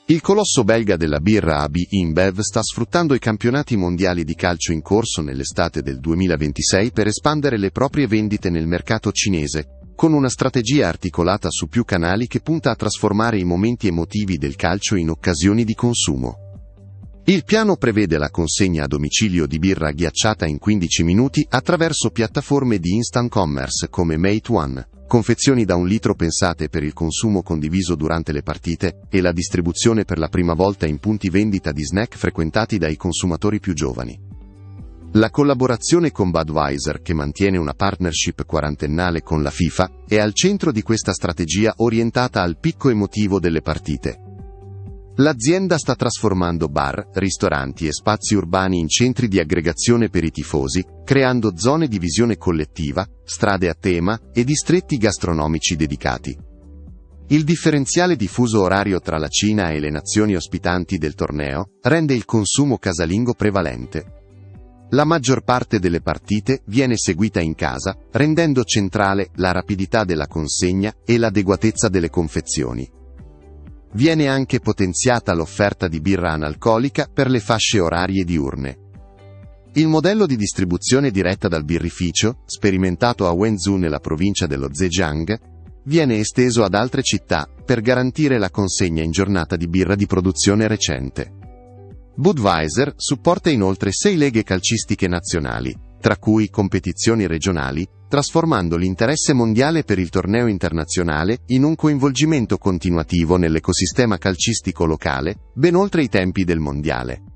Il colosso belga della birra AB InBev sta sfruttando i campionati mondiali di calcio in corso nell'estate del 2026 per espandere le proprie vendite nel mercato cinese, con una strategia articolata su più canali che punta a trasformare i momenti emotivi del calcio in occasioni di consumo. Il piano prevede la consegna a domicilio di birra ghiacciata in 15 minuti attraverso piattaforme di instant commerce come Meituan, confezioni da 1 litro pensate per il consumo condiviso durante le partite e la distribuzione per la prima volta in punti vendita di snack frequentati dai consumatori più giovani. La collaborazione con Budweiser, che mantiene una partnership quarantennale con la FIFA, è al centro di questa strategia orientata al picco emotivo delle partite. L'azienda sta trasformando bar, ristoranti e spazi urbani in centri di aggregazione per i tifosi, creando zone di visione collettiva, strade a tema e distretti gastronomici dedicati. Il differenziale di fuso orario tra la Cina e le nazioni ospitanti del torneo rende il consumo casalingo prevalente. La maggior parte delle partite viene seguita in casa, rendendo centrale la rapidità della consegna e l'adeguatezza delle confezioni. Viene anche potenziata l'offerta di birra analcolica per le fasce orarie diurne. Il modello di distribuzione diretta dal birrificio, sperimentato a Wenzhou nella provincia dello Zhejiang, viene esteso ad altre città per garantire la consegna in giornata di birra di produzione recente. Budweiser supporta inoltre 6 leghe calcistiche nazionali, tra cui competizioni regionali, trasformando l'interesse mondiale per il torneo internazionale in un coinvolgimento continuativo nell'ecosistema calcistico locale, ben oltre i tempi del mondiale.